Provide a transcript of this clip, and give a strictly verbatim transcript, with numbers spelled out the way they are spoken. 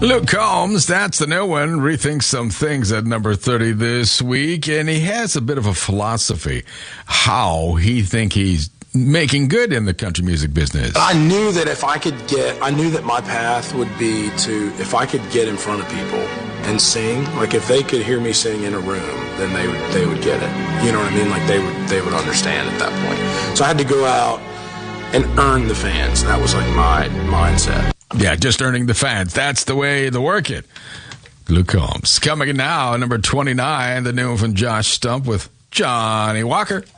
Luke Combs, that's the new one. Rethinks some things at number thirty this week, and he has a bit of a philosophy how he think he's making good in the country music business. I knew that if I could get, I knew that my path would be to, if I could get in front of people and sing, like if they could hear me sing in a room, then they would they would get it. You know what I mean? Like they would they would understand at that point. So I had to go out and earn the fans. That was like my mindset. Yeah, just earning the fans. That's the way to work it. Luke Combs. Coming in now, number twenty-nine, the new one from Josh Stump with Johnny Walker.